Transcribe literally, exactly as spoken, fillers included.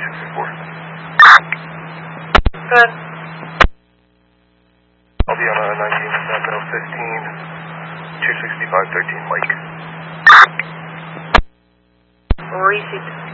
four. Good. I'll be on a nineteen Sacramento fifteen, two sixty-five thirteen Mike. Receipt.